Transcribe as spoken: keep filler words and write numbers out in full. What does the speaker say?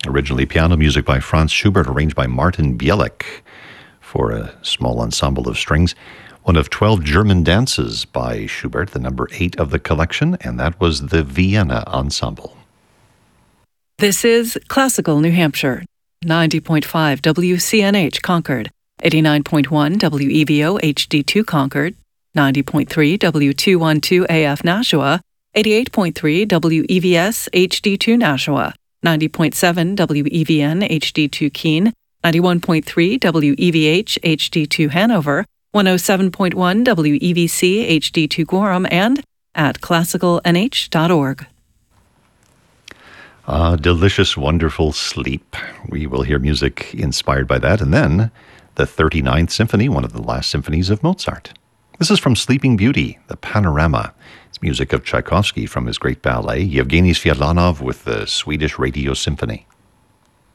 Originally piano music by Franz Schubert, arranged by Martin Bielik for a small ensemble of strings. One of twelve German dances by Schubert, the number eight of the collection, and that was the Vienna Ensemble. This is Classical New Hampshire, ninety point five W C N H Concord, eighty-nine point one W E V O H D two Concord, ninety point three W two twelve A F Nashua, eighty-eight point three W E V S H D two Nashua, ninety point seven W E V N H D two Keene, ninety-one point three W E V H H D two Hanover, one oh seven point one W E V C H D two Gorham, and at classical n h dot org. Ah, delicious, wonderful sleep. We will hear music inspired by that, and then the thirty-ninth Symphony, one of the last symphonies of Mozart. This is from Sleeping Beauty, the Panorama. It's music of Tchaikovsky from his great ballet, Yevgeny Sviatlanov with the Swedish Radio Symphony.